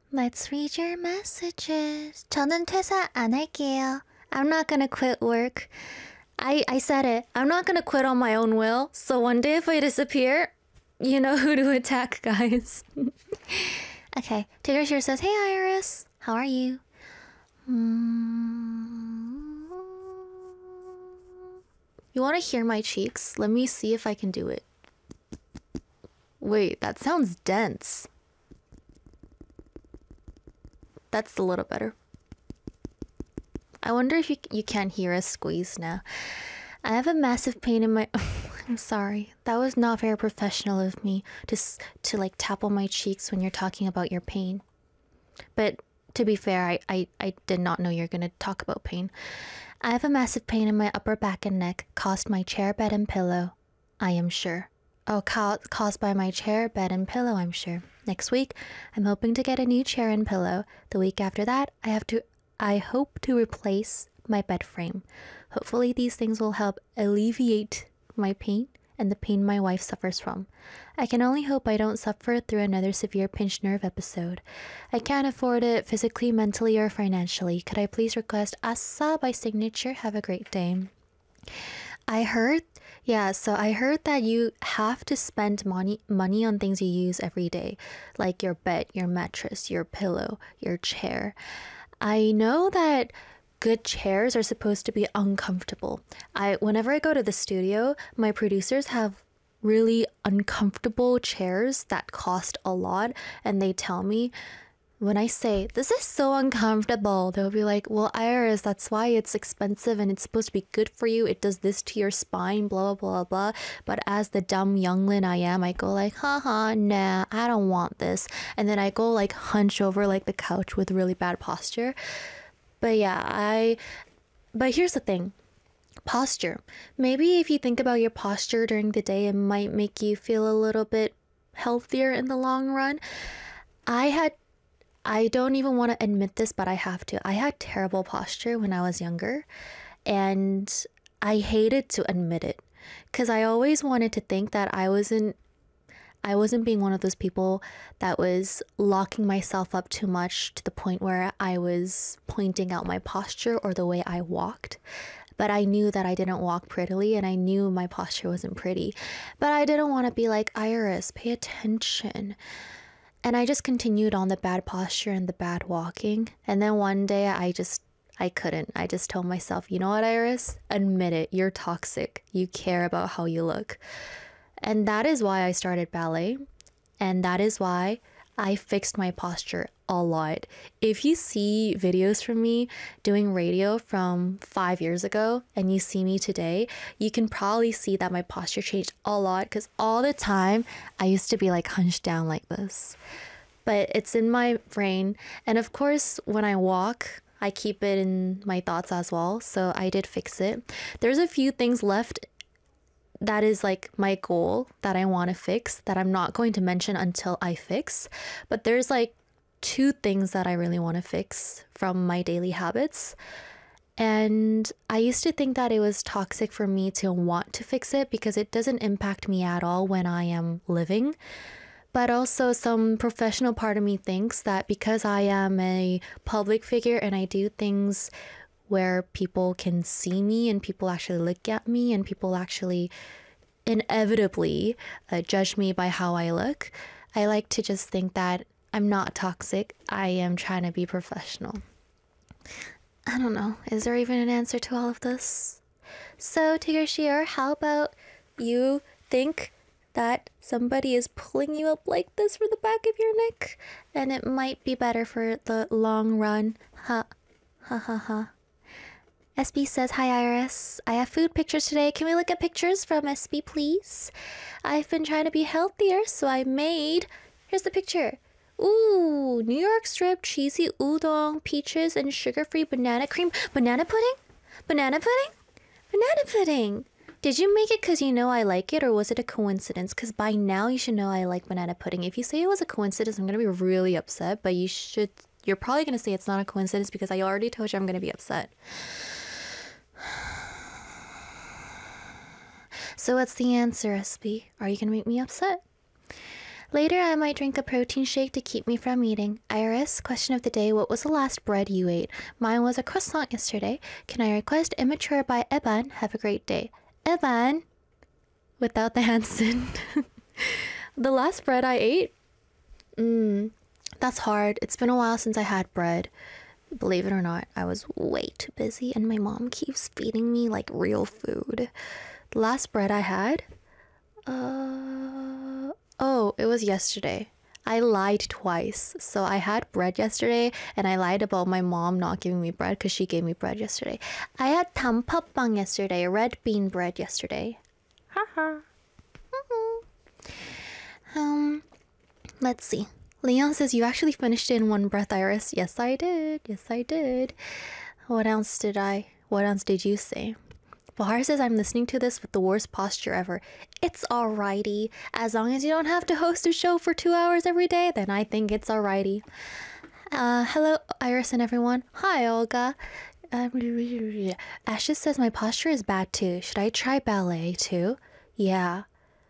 Let's read your messages. 저는 퇴사 안 할게요. I'm not gonna quit work. I said it. I'm not gonna quit on my own will. So one day if I disappear, you know who to attack, guys. Okay. Tigger Shear says, hey Iris, how are you? You want to hear my cheeks? Let me see if I can do it. Wait, that sounds dense. That's a little better. I wonder if you can't hear us squeeze now. I have a massive pain in my... I'm sorry. That was not very professional of me to like tap on my cheeks when you're talking about your pain. But to be fair, I did not know you're going to talk about pain. I have a massive pain in my upper back and neck caused my chair, bed, and pillow. I am sure. Oh, caused by my chair, bed, and pillow, I'm sure. Next week, I'm hoping to get a new chair and pillow. The week after that, I hope to replace my bed frame. Hopefully these things will help alleviate my pain and the pain my wife suffers from. I can only hope I don't suffer through another severe pinched nerve episode. I can't afford it physically, mentally, or financially. Could I please request Asa by signature? Have a great day. I heard that you have to spend money on things you use every day, like your bed, your mattress, your pillow, your chair. I know that good chairs are supposed to be uncomfortable. Whenever I go to the studio, my producers have really uncomfortable chairs that cost a lot, and they tell me, when I say, this is so uncomfortable, they'll be like, well, Iris, that's why it's expensive and it's supposed to be good for you. It does this to your spine, blah, blah, blah, blah. But as the dumb youngling I am, I go like, haha, nah, I don't want this. And then I go like hunch over like the couch with really bad posture. But yeah, but here's the thing. Posture. Maybe if you think about your posture during the day, it might make you feel a little bit healthier in the long run. I don't even want to admit this, but I have to. I had terrible posture when I was younger, and I hated to admit it because I always wanted to think that I wasn't being one of those people that was locking myself up too much to the point where I was pointing out my posture or the way I walked. But I knew that I didn't walk prettily, and I knew my posture wasn't pretty. But I didn't want to be like, Iris, pay attention. And I just continued on the bad posture and the bad walking. And then one day I couldn't. I just told myself, you know what, Iris? Admit it. You're toxic. You care about how you look. And that is why I started ballet. And that is why I fixed my posture a lot. If you see videos from me doing radio from 5 years ago and you see me today, you can probably see that my posture changed a lot because all the time I used to be like hunched down like this. But it's in my brain. And of course, when I walk, I keep it in my thoughts as well. So I did fix it. There's a few things left that is like my goal that I want to fix that I'm not going to mention until I fix. But there's like 2 things that I really want to fix from my daily habits. And I used to think that it was toxic for me to want to fix it because it doesn't impact me at all when I am living. But also some professional part of me thinks that because I am a public figure and I do things where people can see me and people actually look at me and people actually inevitably judge me by how I look, I like to just think that I'm not toxic. I am trying to be professional. I don't know. Is there even an answer to all of this? So, Tigger Shear, how about you think that somebody is pulling you up like this for the back of your neck? And it might be better for the long run. Ha, ha, ha, ha. SB says, hi Iris. I have food pictures today. Can we look at pictures from SB, please? I've been trying to be healthier, so I made... Here's the picture. Ooh, New York strip, cheesy udon, peaches, and sugar-free banana cream. Banana pudding? Banana pudding? Banana pudding! Did you make it because you know I like it, or was it a coincidence? Because by now you should know I like banana pudding. If you say it was a coincidence, I'm going to be really upset, but you're probably going to say it's not a coincidence because I already told you I'm going to be upset. So what's the answer, SB? Are you going to make me upset? Later, I might drink a protein shake to keep me from eating. Iris, question of the day, what was the last bread you ate? Mine was a croissant yesterday. Can I request Immature by Eban? Have a great day. Eban? Without the Hanson. The last bread I ate? That's hard. It's been a while since I had bread. Believe it or not, I was way too busy and my mom keeps feeding me like real food. The last bread I had? Oh, it was yesterday. I lied twice. So I had bread yesterday and I lied about my mom not giving me bread because she gave me bread yesterday. I had 단팥빵 yesterday, red bean bread yesterday. Haha. Let's see. Leon says you actually finished it in one breath, Iris. Yes, I did. Yes, I did. What else did you say? Bahar says I'm listening to this with the worst posture ever. It's alrighty. As long as you don't have to host a show for 2 hours every day, then I think it's alrighty. Hello, Iris and everyone. Hi, Olga. Ashes says my posture is bad too. Should I try ballet too? Yeah.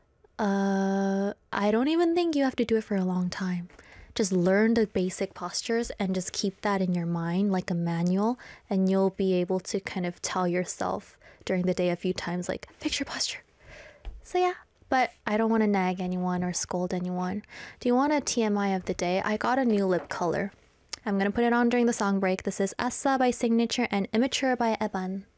I don't even think you have to do it for a long time. Just learn the basic postures and just keep that in your mind like a manual, and you'll be able to kind of tell yourself during the day a few times, like, fix your posture. So yeah, but I don't want to nag anyone or scold anyone. Do you want a TMI of the day? I got a new lip color. I'm gonna put it on during the song break. This is Asa by Signature and Immature by Eban.